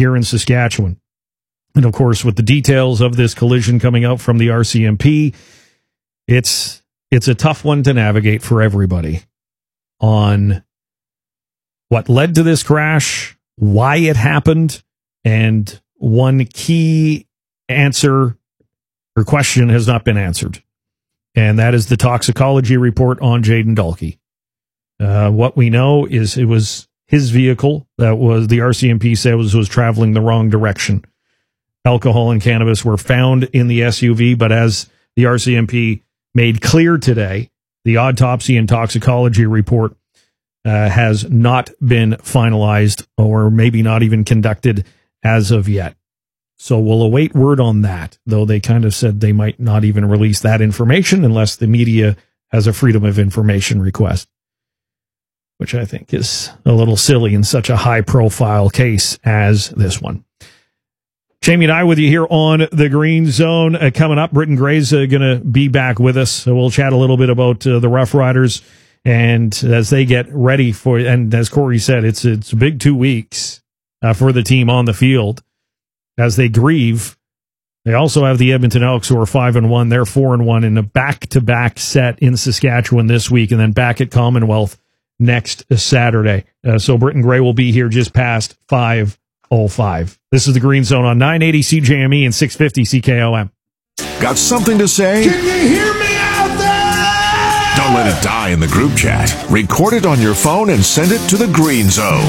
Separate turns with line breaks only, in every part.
here in Saskatchewan. And, of course, with the details of this collision coming out from the RCMP, it's a tough one to navigate for everybody on what led to this crash, why it happened, and one key answer or question has not been answered. And that is the toxicology report on Jayden Dalkey. What we know is it was his vehicle that was, the RCMP said was traveling the wrong direction. Alcohol and cannabis were found in the SUV, but as the RCMP made clear today, the autopsy and toxicology report has not been finalized or maybe not even conducted as of yet. So we'll await word on that, though they kind of said they might not even release that information unless the media has a freedom of information request, which I think is a little silly in such a high-profile case as this one. Jamie and I with you here on the Green Zone. Coming up, Britton Gray's going to be back with us. So we'll chat a little bit about the Rough Riders and as they get ready for, and as Corey said, it's a big 2 weeks for the team on the field as they grieve. They also have the Edmonton Elks, who are 5-1. They're 4-1 in a back-to-back set in Saskatchewan this week, and then back at Commonwealth next Saturday. So Britton Gray will be here just past 5:05. This is the Green Zone on 980 CJME and 650 CKOM.
Got something to say?
Can you hear me out there?
Don't let it die in the group chat. Record it on your phone and send it to the Green Zone.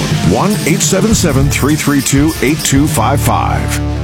1-877-332-8255.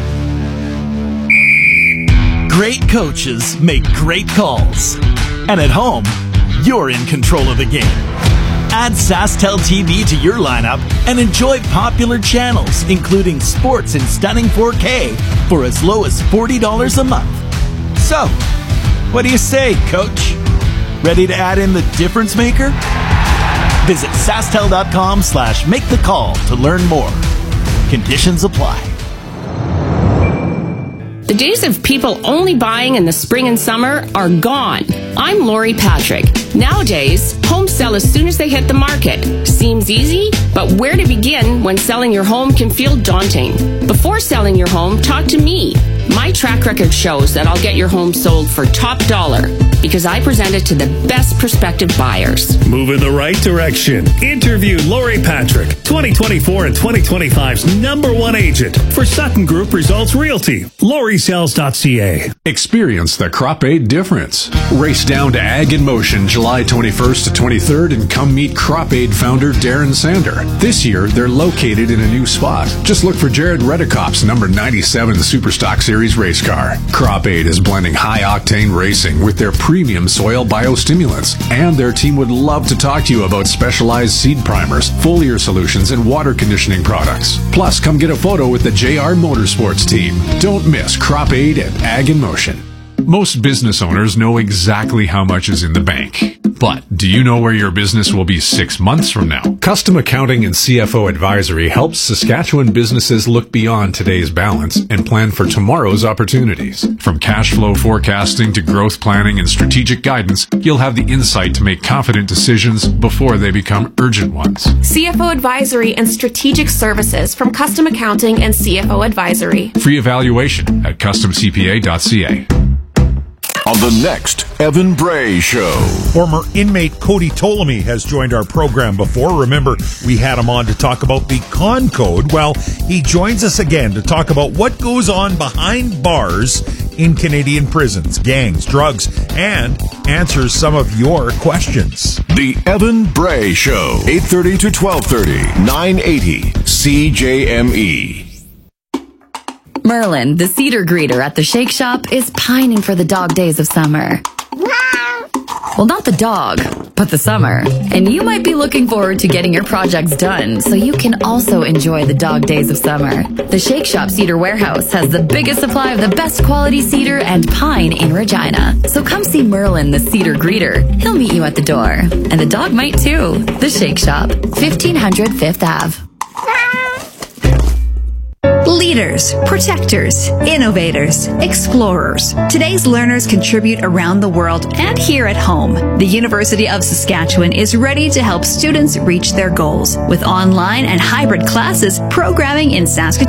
Great coaches make great calls. And at home, you're in control of the game. Add SaskTel TV to your lineup and enjoy popular channels, including sports in stunning 4K for as low as $40 a month. So, what do you say, Coach? Ready to add in the difference maker? Visit SaskTel.com/make-the-call to learn more. Conditions apply.
The days of people only buying in the spring and summer are gone. I'm Lori Patrick. Nowadays, homes sell as soon as they hit the market. Seems easy, but where to begin when selling your home can feel daunting? Before selling your home, talk to me. My track record shows that I'll get your home sold for top dollar because I present it to the best prospective buyers.
Move in the right direction. Interview Lori Patrick, 2024 and 2025's #1 agent for Sutton Group Results Realty. LoriSells.ca.
Experience the Crop Aid difference. Race down to Ag in Motion July 21st to 23rd and come meet Crop Aid founder Darren Sander. This year, they're located in a new spot. Just look for Jared Redekop's number 97 Superstock Series race car. Crop Aid is blending high-octane racing with their premium soil biostimulants, and their team would love to talk to you about specialized seed primers, foliar solutions, and water conditioning products. Plus, come get a photo with the JR Motorsports team. Don't miss Crop Aid at Ag in Motion. Most business owners know exactly how much is in the bank. But do you know where your business will be 6 months from now? Custom Accounting and CFO Advisory helps Saskatchewan businesses look beyond today's balance and plan for tomorrow's opportunities. From cash flow forecasting to growth planning and strategic guidance, you'll have the insight to make confident decisions before they become urgent ones.
CFO Advisory and Strategic Services from Custom Accounting and CFO Advisory.
Free evaluation at customcpa.ca.
On the next Evan Bray Show.
Former inmate Cody Ptolemy has joined our program before. Remember, we had him on to talk about the Con Code. Well, he joins us again to talk about what goes on behind bars in Canadian prisons, gangs, drugs, and answers some of your questions.
The Evan Bray Show, 8:30 to 12:30, 980 CJME.
Merlin, the cedar greeter at the Shake Shop, is pining for the dog days of summer. Well, not the dog, but the summer. And you might be looking forward to getting your projects done so you can also enjoy the dog days of summer. The Shake Shop Cedar Warehouse has the biggest supply of the best quality cedar and pine in Regina. So come see Merlin, the cedar greeter. He'll meet you at the door. And the dog might too. The Shake Shop, 1500 Fifth Ave.
Leaders, protectors, innovators, explorers. Today's learners contribute around the world and here at home. The University of Saskatchewan is ready to help students reach their goals with online and hybrid classes, programming in Saskatchewan